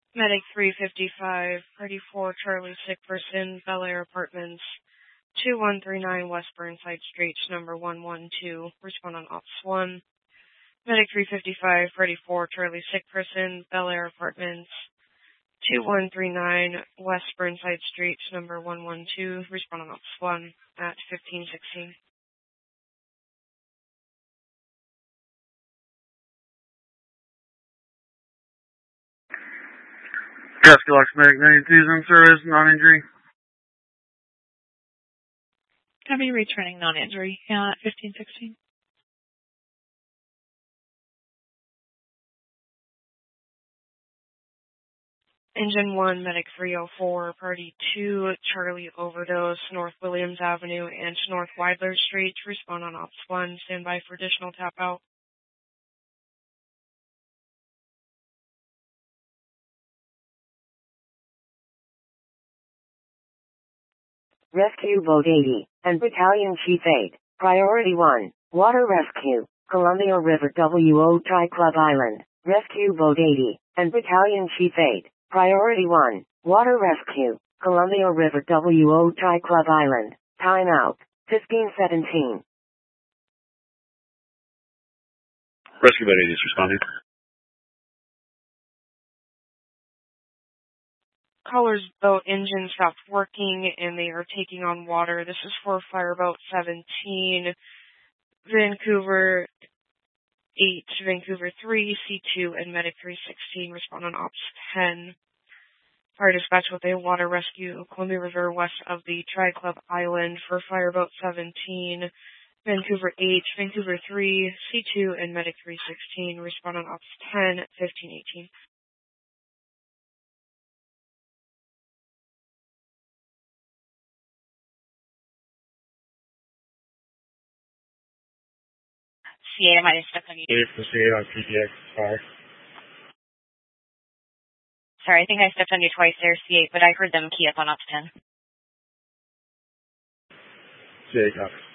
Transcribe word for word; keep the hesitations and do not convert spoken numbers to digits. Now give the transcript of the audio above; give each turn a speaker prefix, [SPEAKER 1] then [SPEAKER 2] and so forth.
[SPEAKER 1] Medic three fifty-five, Party four, Charlie, sick person, Bel Air Apartments, two one three nine West Burnside Street, number one one two, respond on Ops one. Medic three fifty-five, Party four, Charlie, sick person, Bel Air Apartments, two one three nine West Burnside Street, number one one two, respond on Ops one at fifteen sixteen.
[SPEAKER 2] Goldilocks Medic ninety-two is in service, non-injury.
[SPEAKER 3] I'll be returning non-injury at fifteen sixteen.
[SPEAKER 1] Engine one, Medic three oh four, Party two, Charlie Overdose, North Williams Avenue and North Weidler Street. Respond on Ops one. Stand by for additional tap out.
[SPEAKER 4] Rescue Boat eighty and Battalion Chief eight. Priority one. Water Rescue. Columbia River W O Tri Club Island. Rescue Boat eighty and Battalion Chief eight. Priority one. Water Rescue. Columbia River W O Tri Club Island. Time out. fifteen seventeen.
[SPEAKER 2] Rescue Boat eighty is responding.
[SPEAKER 1] Caller's boat engine stopped working and they are taking on water. This is for Fireboat seventeen, Vancouver eight, Vancouver three, C two, and Medic three sixteen. Respond on Ops ten. Fire dispatch with a water rescue, Columbia River west of the Tri Club Island for Fireboat seventeen, Vancouver eight, Vancouver three, C two, and Medic three sixteen. Respond on Ops ten, fifteen eighteen.
[SPEAKER 5] C eight, I might have stepped on you.
[SPEAKER 2] eight for C eight on P T X fire.
[SPEAKER 5] Sorry, I think I stepped on you twice there, C eight, but I heard them key up on Ops ten.
[SPEAKER 2] C eight copies.